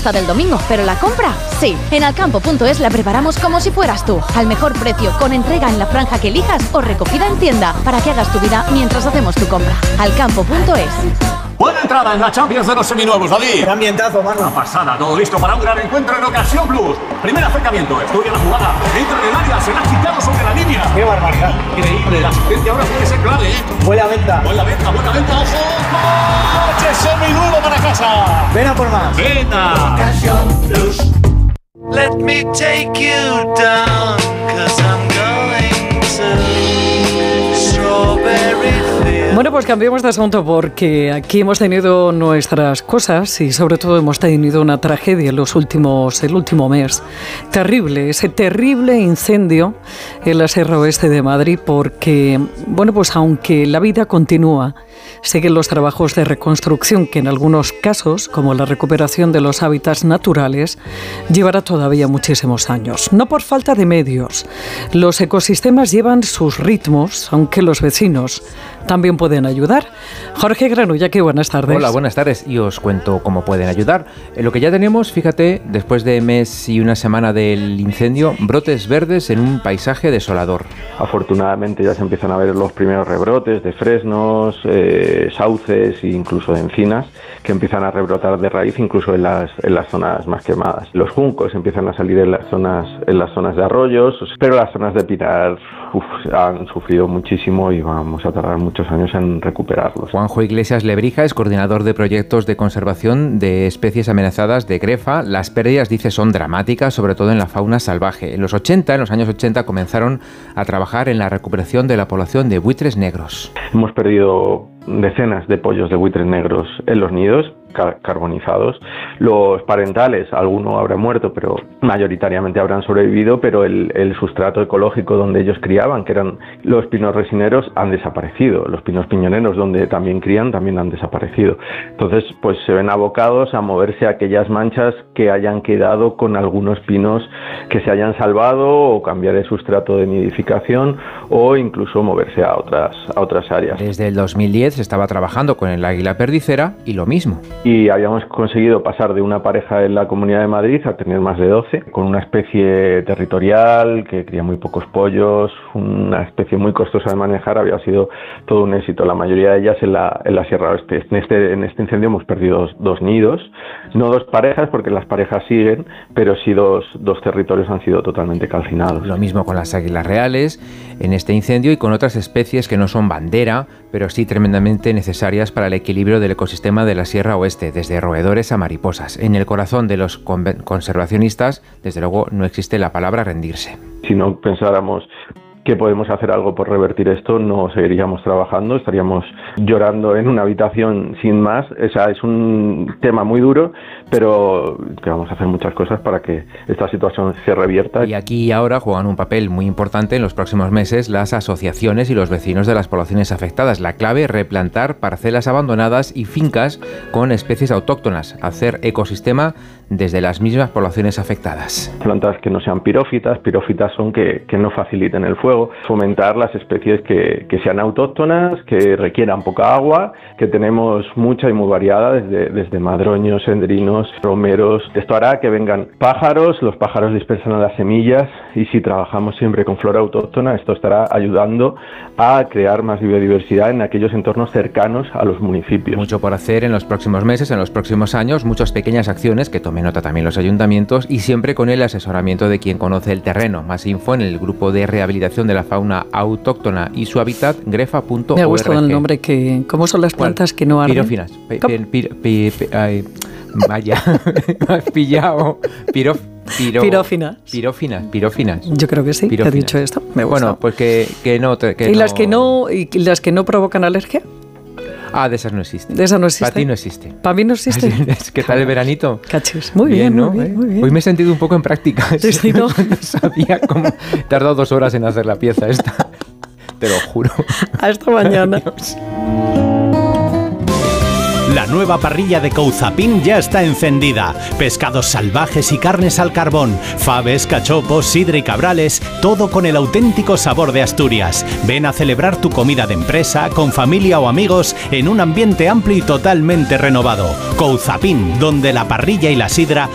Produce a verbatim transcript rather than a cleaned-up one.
fiesta del domingo, pero la compra, sí. En alcampo punto es la preparamos como si fueras tú, al mejor precio, con entrega en la franja que elijas o recogida en tienda, para que hagas tu vida mientras hacemos tu compra. alcampo punto es. Buena entrada en la Champions de los seminuevos, David. Qué ambientazo, mano. Una pasada, todo listo para un gran encuentro en Ocasión Plus. Primer acercamiento, estudia la jugada, entra en el área, se la ha quitado sobre la línea. Qué barbaridad. Increíble, la asistencia ahora puede ser clave, ¿eh? Buena venta. Buena venta, buena venta, ojo. ¡Coche seminuevo para casa! Ven a por más. ¡Venta! Ocasión Plus. Let me take you down, 'cause I'm going to Strawberry Fields. Bueno, pues cambiemos de asunto porque aquí hemos tenido nuestras cosas y sobre todo hemos tenido una tragedia en los últimos, el último mes. Terrible, ese terrible incendio en la Sierra Oeste de Madrid porque, bueno, pues aunque la vida continúa, siguen los trabajos de reconstrucción que en algunos casos, como la recuperación de los hábitats naturales, llevará todavía muchísimos años. No por falta de medios. Los ecosistemas llevan sus ritmos, aunque los vecinos también pueden ayudar. Jorge Granulla, qué buenas tardes. Hola, buenas tardes. Y os cuento cómo pueden ayudar. En lo que ya tenemos, fíjate, después de mes y una semana del incendio, brotes verdes en un paisaje desolador. Afortunadamente ya se empiezan a ver los primeros rebrotes de fresnos, eh, sauces e incluso de encinas que empiezan a rebrotar de raíz incluso en las, en las zonas más quemadas. Los juncos empiezan a salir en las zonas, en las zonas de arroyos, pero las zonas de pinar uf, han sufrido muchísimo y vamos a tardar muchos años en recuperarlos. Juanjo Iglesias Lebrija es coordinador de proyectos de conservación de especies amenazadas de Grefa. Las pérdidas, dice, son dramáticas, sobre todo en la fauna salvaje. En los ochenta, en los años ochenta, comenzaron a trabajar en la recuperación de la población de buitres negros. Hemos perdido decenas de pollos de buitres negros en los nidos, car- carbonizados. Los parentales, alguno habrá muerto, pero mayoritariamente habrán sobrevivido, pero el, el sustrato ecológico donde ellos criaban, que eran los pinos resineros, han desaparecido. Los pinos piñoneros, donde también crían, también han desaparecido. Entonces, pues se ven abocados a moverse a aquellas manchas que hayan quedado con algunos pinos que se hayan salvado, o cambiar el sustrato de nidificación, o incluso moverse a otras, a otras áreas. Desde el dos mil diez se estaba trabajando con el águila perdicera y lo mismo. Y habíamos conseguido pasar de una pareja en la Comunidad de Madrid a tener más de doce, con una especie territorial que cría muy pocos pollos, una especie muy costosa de manejar. Había sido todo un éxito, la mayoría de ellas en la, en la Sierra Oeste. En este, en este incendio hemos perdido dos, dos nidos, no dos parejas, porque las parejas siguen, pero sí dos, dos territorios han sido totalmente calcinados. Lo mismo con las águilas reales en este incendio y con otras especies que no son bandera, pero sí tremendamente necesarias para el equilibrio del ecosistema de la Sierra Oeste, desde roedores a mariposas. En el corazón de los conservacionistas, desde luego, no existe la palabra rendirse. Si no pensáramos que podemos hacer algo por revertir esto, no seguiríamos trabajando, estaríamos llorando en una habitación sin más. O sea, es un tema muy duro, pero que vamos a hacer muchas cosas para que esta situación se revierta. Y aquí y ahora juegan un papel muy importante en los próximos meses las asociaciones y los vecinos de las poblaciones afectadas. La clave, replantar parcelas abandonadas y fincas con especies autóctonas, hacer ecosistema desde las mismas poblaciones afectadas. Plantas que no sean pirófitas, pirófitas son que, que no faciliten el fuego, fomentar las especies que, que sean autóctonas, que requieran poca agua, que tenemos mucha y muy variada, desde, desde madroños, sendrinos, romeros. Esto hará que vengan pájaros, los pájaros dispersan a las semillas, y si trabajamos siempre con flora autóctona, esto estará ayudando a crear más biodiversidad en aquellos entornos cercanos a los municipios. Mucho por hacer en los próximos meses, en los próximos años, muchas pequeñas acciones que tomen nota también los ayuntamientos, y siempre con el asesoramiento de quien conoce el terreno. Más info en el grupo de rehabilitación de la fauna autóctona y su hábitat, grefa punto org. Me ha gustado el nombre. Que, ¿cómo son las plantas que no arden? Pirófinas. Pi, pi, pi, pi, pi, ay, vaya, me has pillado. Pirof, piro, pirófinas. Pirófinas, pirófinas. Yo creo que sí, pirófinas. Te he dicho esto. Me gusta. Bueno, pues que, que no... Te, que ¿Y, no... Las que no, ¿Y las que no provocan alergia? Ah, de esas no existen. De esas no existen. Para ti no existe. Para mí no existe. ¿Qué tal el veranito? Cachis. Muy bien, bien, ¿no? muy bien, muy bien. Hoy me he sentido un poco en práctica. Sí, sí, ¿no? No sabía cómo... He tardado dos horas en hacer la pieza esta. Te lo juro. Hasta mañana. Adiós. La nueva parrilla de Couzapin ya está encendida. Pescados salvajes y carnes al carbón, faves, cachopos, sidra y cabrales, todo con el auténtico sabor de Asturias. Ven a celebrar tu comida de empresa, con familia o amigos, en un ambiente amplio y totalmente renovado. Couzapin, donde la parrilla y la sidra